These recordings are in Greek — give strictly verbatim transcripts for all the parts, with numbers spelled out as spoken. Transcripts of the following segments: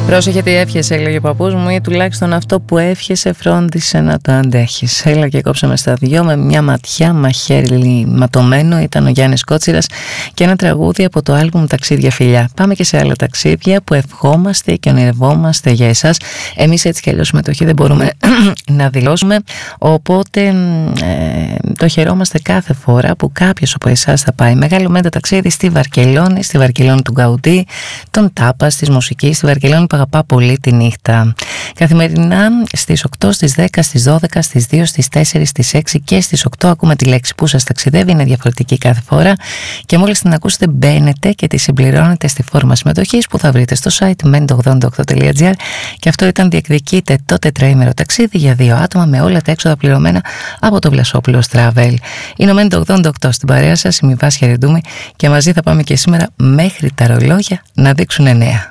Πρόσεχε τι εύχεσαι, έλεγε ο παππούς μου, ή τουλάχιστον αυτό που εύχεσαι φρόντισε να το αντέχεις. Έλα και κόψαμε στα δυο με μια ματιά, μαχαίρι ματωμένο. Ήταν ο Γιάννης Κότσιρας και ένα τραγούδι από το άλμπουμ Ταξίδια Φιλιά. Πάμε και σε άλλα ταξίδια που ευχόμαστε και ονειρευόμαστε για εσάς. Εμείς έτσι κι αλλιώς συμμετοχή δεν μπορούμε να δηλώσουμε, οπότε ε, το χαιρόμαστε κάθε φορά που κάποιος από εσάς θα πάει μεγάλο μέτα ταξίδι στη Βαρκελόνη, στη Βαρκελόνη του Γκαουντί, των τάπας, της μουσικής, στη Βαρκελόνη που αγαπά πολύ τη νύχτα. Καθημερινά στις οκτώ, στις δέκα, στις δώδεκα, στις δύο, στις τέσσερα, στις έξι και στις οκτώ ακούμε τη λέξη που σας ταξιδεύει, είναι διαφορετική κάθε φορά και μόλις την ακούσετε μπαίνετε και τη συμπληρώνετε στη φόρμα συμμετοχής που θα βρείτε στο site μέντα ογδόντα οκτώ τελεία τζι άρ. Και αυτό ήταν διεκδικείτε το τετραήμερο ταξίδι για δύο άτομα με όλα τα έξοδα πληρωμένα από το Βλασόπουλος Travel. Είναι ο μέντα ογδόντα οκτώ στην παρέα σας, είμαι η Βάσια Ρεντούμη και μαζί θα πάμε και σήμερα μέχρι τα ρολόγια να δείξουν εννέα.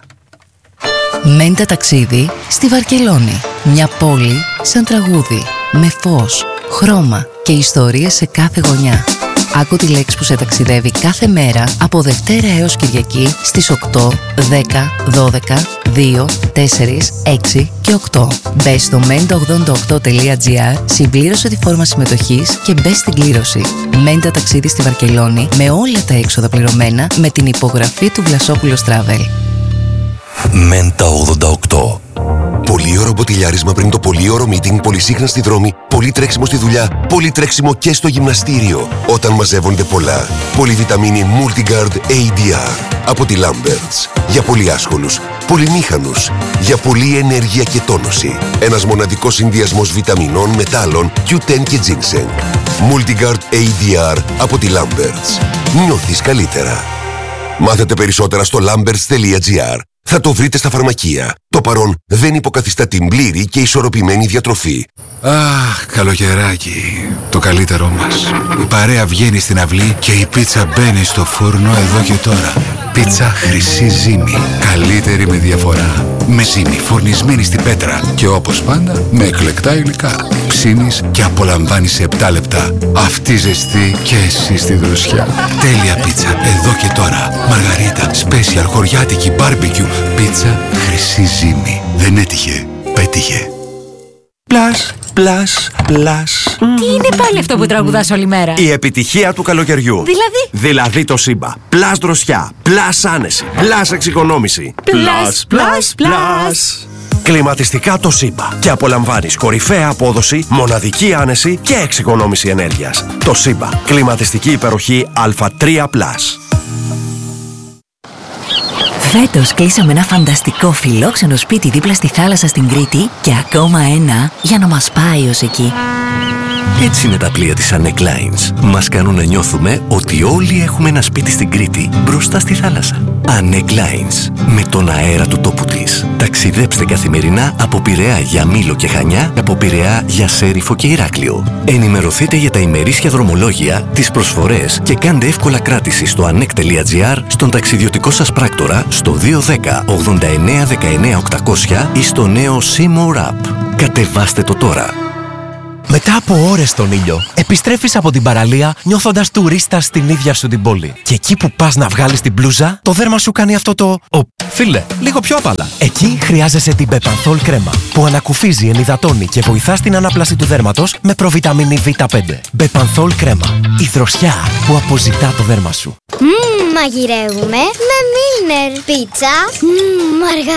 Μέντα ταξίδι στη Βαρκελόνη. Μια πόλη σαν τραγούδι, με φως, χρώμα και ιστορίες σε κάθε γωνιά. Άκου τη λέξη που σε ταξιδεύει κάθε μέρα από Δευτέρα έως Κυριακή στις οκτώ, δέκα, δώδεκα, δύο, τέσσερα, έξι και οκτώ. Μπες στο μέντα ογδόντα οκτώ τελεία τζι άρ, συμπλήρωσε τη φόρμα συμμετοχής και μπες στην κλήρωση. Μέντα ταξίδι στη Βαρκελόνη με όλα τα έξοδα πληρωμένα με την υπογραφή του Βλασόπουλος Travel. Μέντα ογδόντα οκτώ. Πολύ ωραίο μποτιλιάρισμα πριν το πολύ ωραίο meeting, πολύ σύγχρονα στη δρόμη, πολύ τρέξιμο στη δουλειά, πολύ τρέξιμο και στο γυμναστήριο. Όταν μαζεύονται πολλά. Πολυβιταμίνη Multigard έι ντι αρ από τη Lamberts. Για πολύ άσχολους, πολυμήχανους, για πολλή ενέργεια και τόνωση. Ένας μοναδικός συνδυασμός βιταμινών, μετάλλων, κιου τεν και ginseng. Multigard έι ντι αρ από τη Lamberts. Νιώθεις καλύτερα. Μάθετε περισσότερα στο lamberts τελεία τζι άρ. Θα το βρείτε στα φαρμακεία. Το παρόν δεν υποκαθιστά την πλήρη και ισορροπημένη διατροφή. Αχ, καλοκαιράκι. Το καλύτερό μας. Η παρέα βγαίνει στην αυλή και η πίτσα μπαίνει στο φούρνο εδώ και τώρα. Πίτσα Χρυσή Ζύμη. Καλύτερη με διαφορά. Με ζύμη φουρνισμένη στην πέτρα. Και όπως πάντα με εκλεκτά υλικά. Ψήνεις και απολαμβάνεις σε επτά λεπτά. Αυτή ζεστή και εσύ στη δροσιά. Τέλεια πίτσα εδώ και τώρα. Μαργαρίτα, special, χωριάτικη, barbecue. Πίτσα Χρυσή Ζύμη. Δεν έτυχε, πέτυχε. Πλάς, πλάς, πλάς. Τι είναι πάλι αυτό που τραγουδάς όλη μέρα? Η επιτυχία του καλοκαιριού. Δηλαδή? Δηλαδή το Σύμπα. Πλάς δροσιά, πλάς άνεση, πλάς εξοικονόμηση. Πλάς, πλάς, πλάς. Κλιματιστικά το Σύμπα. Και απολαμβάνεις κορυφαία απόδοση, μοναδική άνεση και εξοικονόμηση ενέργειας. Το Σύμπα. Κλιματιστική υπεροχή Α τρία πλας. Φέτος κλείσαμε ένα φανταστικό φιλόξενο σπίτι δίπλα στη θάλασσα στην Κρήτη και ακόμα ένα για να μας πάει ως εκεί. Έτσι είναι τα πλοία της Anek Lines. Μας κάνουν να νιώθουμε ότι όλοι έχουμε ένα σπίτι στην Κρήτη μπροστά στη θάλασσα. Anek Lines. Με τον αέρα του τόπου της. Ταξιδέψτε καθημερινά από Πειραιά για Μήλο και Χανιά και από Πειραιά για Σέριφο και Ηράκλειο. Ενημερωθείτε για τα ημερήσια δρομολόγια, τις προσφορές και κάντε εύκολα κράτηση στο anek τελεία τζι άρ, στον ταξιδιωτικό σας πράκτορα, στο δύο ένα μηδέν ογδόντα εννέα δεκαεννέα οκτακόσια ή στο νέο Seymour App. Κατεβάστε το τώρα. Μετά από ώρες στον ήλιο, επιστρέφεις από την παραλία νιώθοντας τουρίστας στην ίδια σου την πόλη. Και εκεί που πας να βγάλεις την μπλούζα, το δέρμα σου κάνει αυτό το «Ω, φίλε, λίγο πιο απαλά». Εκεί χρειάζεσαι την Bepanthol κρέμα, που ανακουφίζει, ενυδατώνει και βοηθά στην ανάπλαση του δέρματος με προβιταμίνη βι πέντε. Bepanthol κρέμα. Η δροσιά που αποζητά το δέρμα σου. Μμμ, μαγειρεύουμε με Milner. Πίτσα, μμμ, αργά.